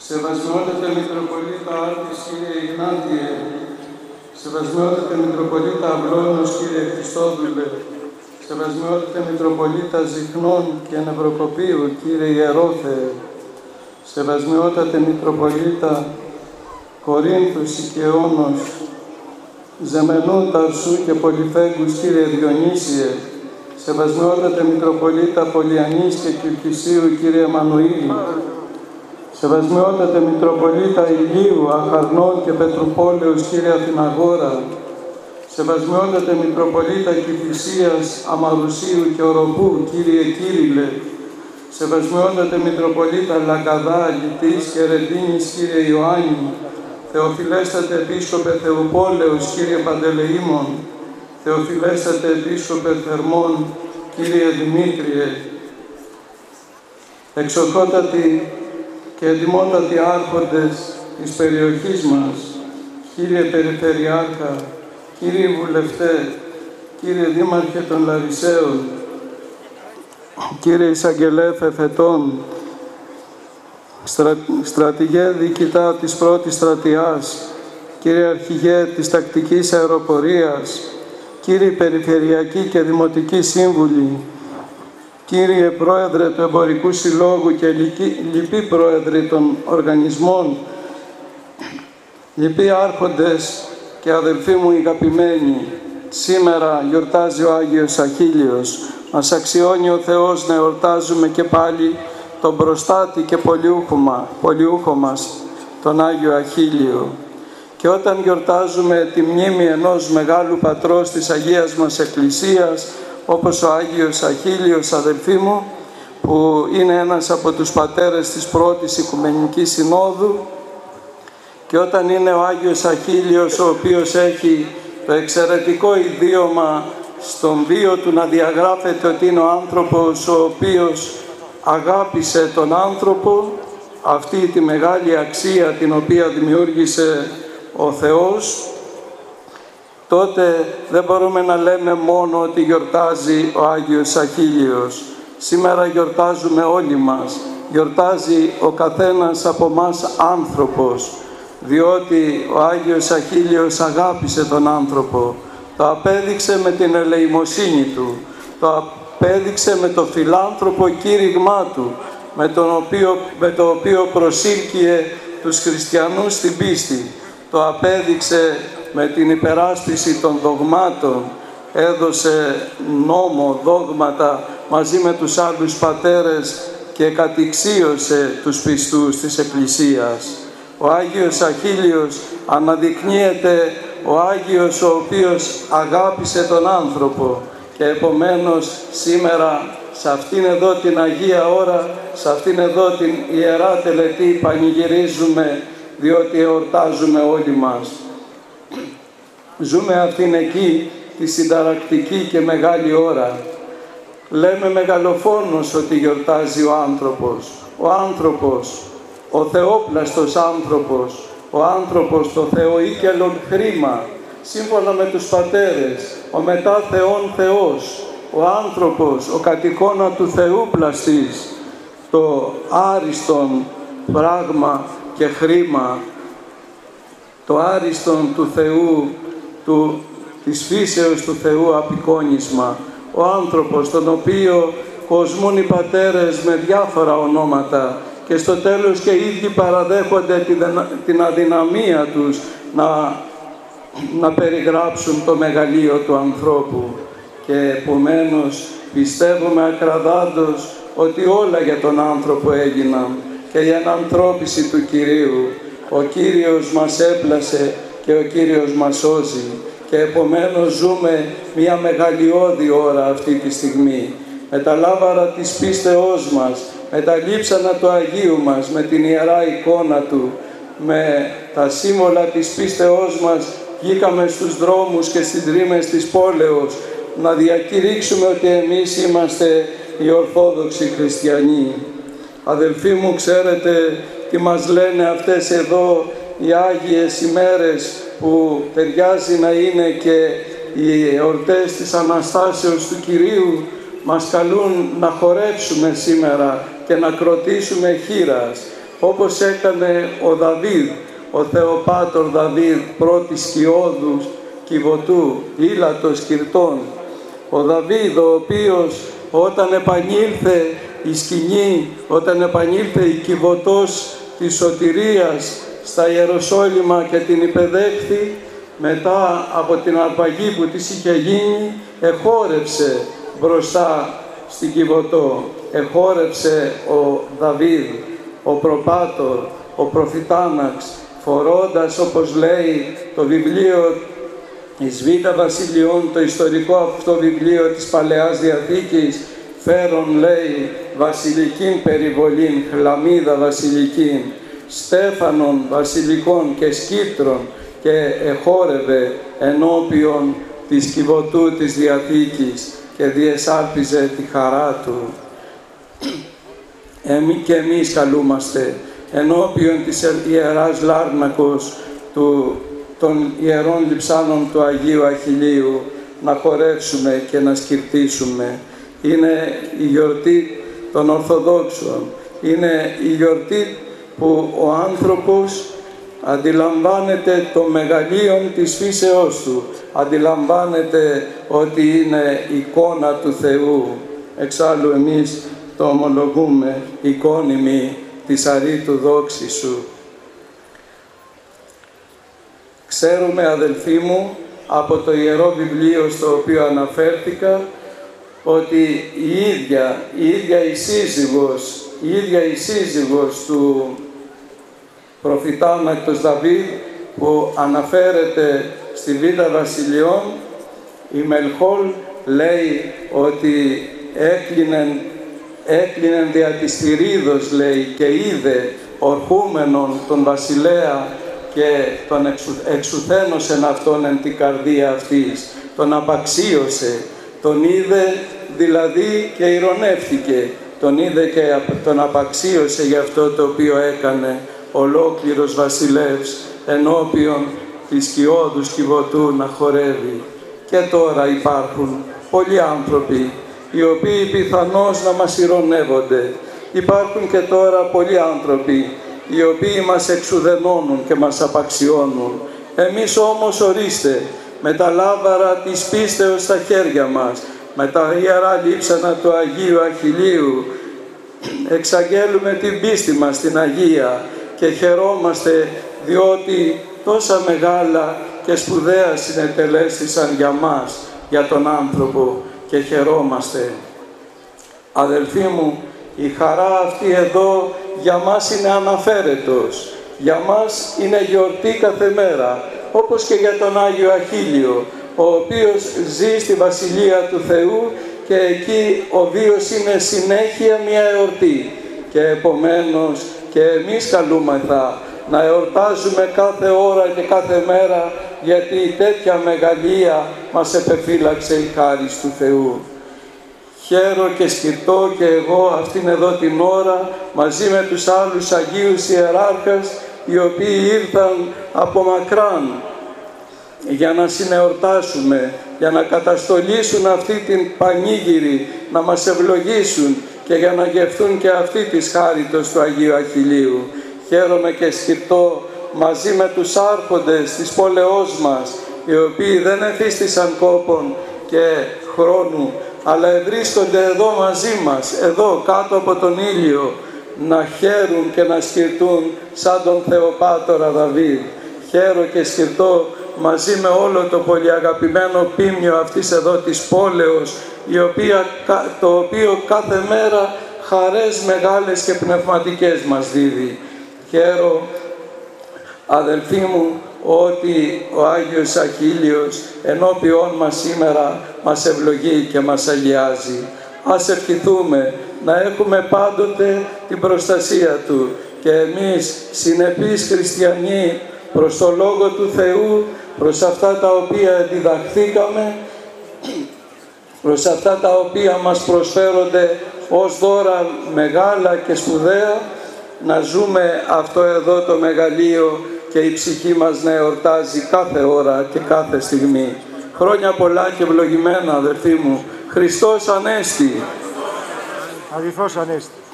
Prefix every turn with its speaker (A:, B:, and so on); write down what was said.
A: Σεβασμιότατε Μητροπολίτα Άρτης, Κύριε Ιγνάτιε, Σεβασμιότατε Μητροπολίτα Αυλώνος, Κύριε Χριστόδουλε, Σεβασμιότατε Μητροπολίτα Ζυχνών και Νευροκοπίου, Κύριε Ιερόθεε, Σεβασμιότατε Μητροπολίτα Κορίνθου, Σικαιώνος, Ζεμενού, Ταρσού και Πολυφέγγους, Κύριε Διονύσιε, Σεβασμιότατε Μητροπολίτα Πολιανής και Κιλκυσίου, Κύριε Εμμανουήλ, Σεβασμιότατε Μητροπολίτα Ηλίου, Αχαρνών και Πετρουπόλεως, Κύριε Αθηναγόρα, Σεβασμιότατε Μητροπολίτα Κηφισίας, Αμαρουσίου και Οροπού, Κύριε Κύριλε, Σεβασμιότατε Μητροπολίτα Λαγκαδά, Λυτής και Ρετίνης, Κύριε Ιωάννη, Θεοφιλέστατε Επίσκοπε Θεοπόλεως, Κύριε Παντελεήμων, Θεοφιλέστατε Επίσκοπε Θερμών, Κύριε Δημήτριε, εξοχότατοι και ετοιμότατοι άρχοντες της περιοχής μας, Κύριε Περιφερειάρχα, Κύριε Βουλευτέ, Κύριε Δήμαρχε των Λαρισαίων, Κύριε Εισαγγελέ Φεφετών, Στρατηγέ Διοικητά της Πρώτης Στρατιάς, Κύριε Αρχηγέ της Τακτικής Αεροπορίας, Κύριε Περιφερειακοί και Δημοτικοί Σύμβουλοι, Κύριε Πρόεδρε του Εμπορικού Συλλόγου και λοιποί Πρόεδροι των οργανισμών, λοιποί Άρχοντες και αδελφοί μου αγαπημένοι, σήμερα γιορτάζει ο Άγιος Αχίλιος. Μας αξιώνει ο Θεός να εορτάζουμε και πάλι τον προστάτη και πολιούχο μας, τον Άγιο Αχίλιο. Και όταν γιορτάζουμε τη μνήμη ενός μεγάλου πατρός της Αγίας μας Εκκλησίας, όπως ο Άγιος Αχίλιος, αδελφοί μου, που είναι ένας από τους πατέρες της πρώτης Οικουμενικής Συνόδου, και όταν είναι ο Άγιος Αχίλιος, ο οποίος έχει το εξαιρετικό ιδίωμα στον βίο του να διαγράφεται ότι είναι ο άνθρωπος ο οποίος αγάπησε τον άνθρωπο, αυτή τη μεγάλη αξία την οποία δημιούργησε ο Θεός, τότε δεν μπορούμε να λέμε μόνο ότι γιορτάζει ο Άγιος Αχίλιος. Σήμερα γιορτάζουμε όλοι μας. Γιορτάζει ο καθένας από μας άνθρωπος, διότι ο Άγιος Αχίλιος αγάπησε τον άνθρωπο. Το απέδειξε με την ελεημοσύνη του, το απέδειξε με το φιλάνθρωπο κήρυγμά του, με το οποίο προσήλκυε τους χριστιανούς στην πίστη. Το απέδειξε με την υπεράσπιση των δογμάτων, έδωσε νόμο, δόγματα μαζί με τους άλλους πατέρες και κατηξίωσε τους πιστούς της Εκκλησίας. Ο Άγιος Αχίλιος αναδεικνύεται ο Άγιος ο οποίος αγάπησε τον άνθρωπο, και επομένως σήμερα σε αυτήν εδώ την Αγία ώρα, σε αυτήν εδώ την Ιερά Τελετή πανηγυρίζουμε, διότι εορτάζουμε όλοι μας. Ζούμε αυτήν εκεί τη συνταρακτική και μεγάλη ώρα. Λέμε μεγαλοφόνος ότι γιορτάζει ο άνθρωπος. Ο άνθρωπος, ο θεόπλαστος άνθρωπος, ο άνθρωπος το θεοίκελον χρήμα, σύμφωνα με τους πατέρες, ο μετά Θεόν Θεός, ο άνθρωπος, ο κατ' εικόνα του Θεού πλαστής, το άριστον πράγμα και χρήμα, το άριστον του Θεού, της φύσεως του Θεού απεικόνισμα, ο άνθρωπος τον οποίο κοσμούν οι πατέρες με διάφορα ονόματα και στο τέλος και οι ίδιοι παραδέχονται την αδυναμία τους να περιγράψουν το μεγαλείο του ανθρώπου. Και επομένως πιστεύουμε ακραδάντως ότι όλα για τον άνθρωπο έγιναν και για την ανθρώπιση του Κυρίου. Ο Κύριος μας έπλασε και ο Κύριος μας σώζει, και επομένως ζούμε μια μεγαλειώδη ώρα αυτή τη στιγμή. Με τα λάβαρα της πίστεώς μας, με τα λείψανα του Αγίου μας, με την Ιερά εικόνα Του, με τα σύμβολα της πίστεώς μας, βγήκαμε στους δρόμους και στις ρήμες της πόλεως να διακηρύξουμε ότι εμείς είμαστε οι Ορθόδοξοι Χριστιανοί. Αδελφοί μου, ξέρετε τι μας λένε αυτές εδώ οι Άγιες ημέρες, που ταιριάζει να είναι και οι εορτές της Αναστάσεως του Κυρίου? Μας καλούν να χορέψουμε σήμερα και να κροτήσουμε χήρας. όπως έκανε ο Δαβίδ, ο Θεοπάτορ Δαβίδ, πρώτης σκιώδους Κιβωτού, ήλατος Κυρτών. Ο Δαβίδ, ο οποίος όταν επανήλθε η σκηνή, όταν επανήλθε η Κιβωτός της σωτηρίας στα Ιεροσόλυμα και την υπεδέχθη, μετά από την αρπαγή που της είχε γίνει, εχόρεψε μπροστά στην Κιβωτό. Εχόρεψε ο Δαβίδ, ο προπάτορ, ο προφητάναξ, φορώντας, όπως λέει το βιβλίο εις Β' Βασιλειών, το ιστορικό αυτό βιβλίο της Παλαιάς Διαθήκης, φέρον, λέει, βασιλικήν περιβολήν, χλαμίδα βασιλικήν, στέφανον βασιλικών και σκύπτρων, και εχόρευε ενώπιον της Κιβωτού της Διαθήκης και διεσάρπιζε τη χαρά του. Και εμείς καλούμαστε ενώπιον της Ιεράς Λάρνακος των Ιερών Λειψάνων του Αγίου Αχιλλείου να χορεύσουμε και να σκυρτήσουμε. Είναι η γιορτή των Ορθοδόξων. Είναι η γιορτή που ο άνθρωπος αντιλαμβάνεται το μεγαλείον της φύσεώς του. Αντιλαμβάνεται ότι είναι εικόνα του Θεού. Εξάλλου εμείς το ομολογούμε, εικόνιμη της αρήτου δόξης σου. Ξέρουμε, αδελφοί μου, από το Ιερό Βιβλίο στο οποίο αναφέρθηκα, ότι η ίδια η σύζυγος του προφητάνακτος Δαβίδ, που αναφέρεται στη Β' Βασιλειών, η Μελχόλ, λέει ότι έκλεινεν δια της θηρίδος, λέει, και είδε ορχούμενον τον βασιλέα και τον εξουθένωσεν αυτόν εν την καρδία αυτής. Τον απαξίωσε, τον είδε δηλαδή και ηρωνεύτηκε. Τον είδε και τον απαξίωσε για αυτό το οποίο έκανε ολόκληρος βασιλεύς ενώπιον της σκιώδους Κιβωτού να χορεύει. Και τώρα υπάρχουν πολλοί άνθρωποι οι οποίοι πιθανώς να μας ηρωνεύονται. Υπάρχουν και τώρα πολλοί άνθρωποι οι οποίοι μας εξουδενώνουν και μας απαξιώνουν. Εμείς όμως, ορίστε, με τα λάβαρα της πίστεως στα χέρια μας, με τα ιερά λείψανα του Αγίου Αχιλλείου, εξαγγέλουμε την πίστη μας στην Αγία και χαιρόμαστε διότι τόσα μεγάλα και σπουδαία συνετελέστησαν για μας, για τον άνθρωπο, και χαιρόμαστε. Αδελφοί μου, η χαρά αυτή εδώ για μας είναι αναφέρετος. Για μας είναι γιορτή κάθε μέρα, όπως και για τον Άγιο Αχίλλειο, ο οποίος ζει στη Βασιλεία του Θεού και εκεί ο βίος είναι συνέχεια μια εορτή. Και επομένως και εμείς καλούμεθα να εορτάζουμε κάθε ώρα και κάθε μέρα, γιατί τέτοια μεγαλεία μας επεφύλαξε η χάρις του Θεού. Χαίρο και σκυρτώ και εγώ αυτήν εδώ την ώρα μαζί με τους άλλους Αγίους Ιεράρχας, οι οποίοι ήρθαν από μακράν για να συνεορτάσουμε, για να καταστολίσουν αυτή την πανήγυρη, να μας ευλογήσουν και για να γευθούν και αυτή της χάριτος του Αγίου Αχιλλείου. Χαίρομαι και σκυρτώ μαζί με τους άρχοντες της πόλεώς μας, οι οποίοι δεν εφίστησαν κόπον και χρόνου, αλλά ευρίσκονται εδώ μαζί μας, εδώ κάτω από τον ήλιο, να χαίρουν και να σκυρτούν σαν τον Θεοπάτορα Δαβίδ. Χαίρο και σκυρτώ μαζί με όλο το πολύ αγαπημένο πίμνιο αυτής εδώ της πόλεως, το οποίο κάθε μέρα χαρές μεγάλες και πνευματικές μας δίδει. Χαίρο, αδελφοί μου, ότι ο Άγιος Αχίλλειος ενώπιόν μας σήμερα μας ευλογεί και μας αγιάζει. Ας ευχηθούμε να έχουμε πάντοτε την προστασία Του και εμείς, συνεπείς χριστιανοί, προς το Λόγο του Θεού, προς αυτά τα οποία διδαχθήκαμε, προς αυτά τα οποία μας προσφέρονται ως δώρα μεγάλα και σπουδαία, να ζούμε αυτό εδώ το μεγαλείο και η ψυχή μας να εορτάζει κάθε ώρα και κάθε στιγμή. Χρόνια πολλά και ευλογημένα, αδελφοί μου. Χριστός Ανέστη.
B: Αληθώς Ανέστη.